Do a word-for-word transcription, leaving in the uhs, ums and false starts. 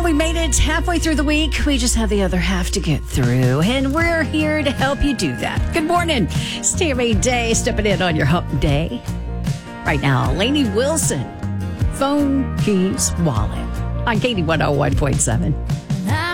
we made it halfway through the week. We just have the other half to get through, and we're here to help you do that. Good morning. Stevie Day stepping in on your hump day. Right now, Lainey Wilson, Phone, Keys, Wallet on Katie one oh one point seven.